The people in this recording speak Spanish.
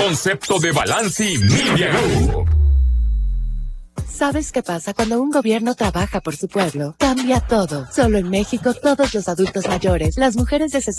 concepto de Balanci Media Group. ¿Sabes qué pasa cuando un gobierno trabaja por su pueblo? Cambia todo. Solo en México, todos los adultos mayores, las mujeres de